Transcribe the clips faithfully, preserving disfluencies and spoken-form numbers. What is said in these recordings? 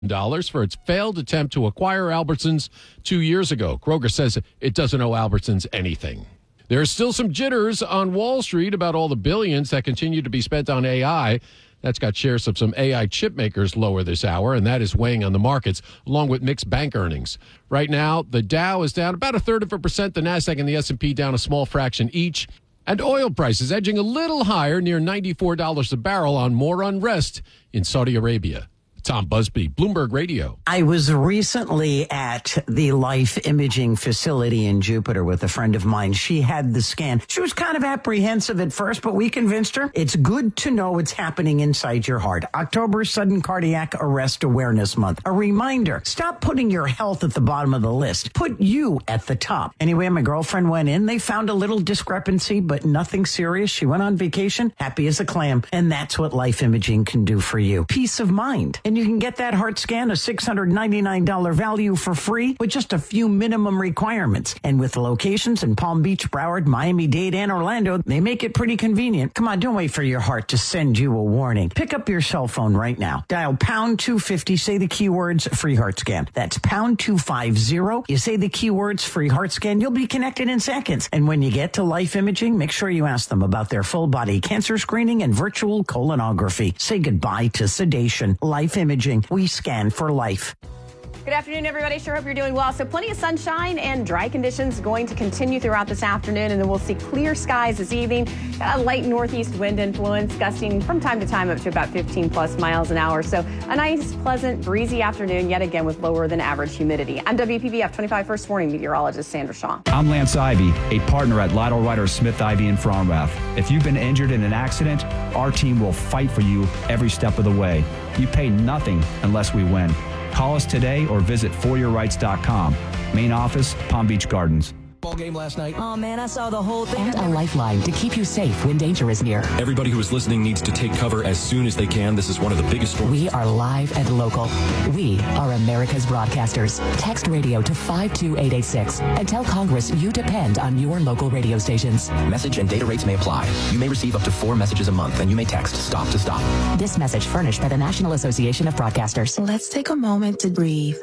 dollars for its failed attempt to acquire Albertsons two years ago. Kroger says it doesn't owe Albertsons anything. There's still some jitters on Wall Street about all the billions that continue to be spent on A I. That's got shares of some A I chip makers lower this hour, and that is weighing on the markets, along with mixed bank earnings. Right now, the Dow is down about a third of a percent, the NASDAQ and the S and P down a small fraction each, and oil prices edging a little higher, near ninety-four dollars a barrel on more unrest in Saudi Arabia. Tom Busby, Bloomberg Radio. I was recently at the Life Imaging facility in Jupiter with a friend of mine. She had the scan. She was kind of apprehensive at first, but we convinced her it's good to know what's happening inside your heart. October, Sudden Cardiac Arrest Awareness Month. A reminder, stop putting your health at the bottom of the list. Put you at the top. Anyway, my girlfriend went in. They found a little discrepancy, but nothing serious. She went on vacation, happy as a clam. And that's what Life Imaging can do for you. Peace of mind. And you can get that heart scan, a six hundred ninety-nine dollars value for free with just a few minimum requirements. And with locations in Palm Beach, Broward, Miami-Dade, and Orlando, they make it pretty convenient. Come on, don't wait for your heart to send you a warning. Pick up your cell phone right now. Dial pound two fifty, say the keywords free heart scan. That's pound two fifty. You say the keywords free heart scan, you'll be connected in seconds. And when you get to Life Imaging, make sure you ask them about their full body cancer screening and virtual colonography. Say goodbye to sedation. Life Imaging. We scan for life. Good afternoon, everybody. Sure hope you're doing well. So plenty of sunshine and dry conditions going to continue throughout this afternoon, and then we'll see clear skies this evening. Got a light northeast wind influence gusting from time to time up to about fifteen plus miles an hour. So a nice, pleasant, breezy afternoon, yet again with lower than average humidity. I'm W P B F twenty-five First Warning meteorologist Sandra Shaw. I'm Lance Ivy, a partner at Lytle Ryder Smith Ivy in Fromrath. If you've been injured in an accident, our team will fight for you every step of the way. You pay nothing unless we win. Call us today or visit for your rights dot com. Main office, Palm Beach Gardens. Ball game last night. Oh, man, I saw the whole thing. And a lifeline to keep you safe when danger is near. Everybody who is listening needs to take cover as soon as they can. This is one of the biggest storms. We are live and local. We are America's broadcasters. Text radio to five two eight eight six and tell Congress you depend on your local radio stations. Message and data rates may apply. You may receive up to four messages a month, and you may text stop to stop. This message furnished by the National Association of Broadcasters. Let's take a moment to breathe.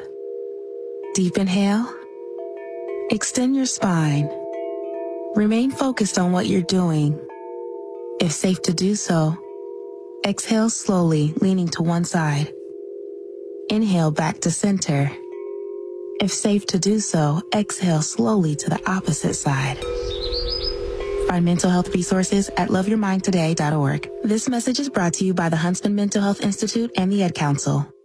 Deep inhale. Extend your spine. Remain focused on what you're doing. If safe to do so, exhale slowly, leaning to one side. Inhale back to center. If safe to do so, exhale slowly to the opposite side. Find mental health resources at love your mind today dot org. This message is brought to you by the Huntsman Mental Health Institute and the Ad Council.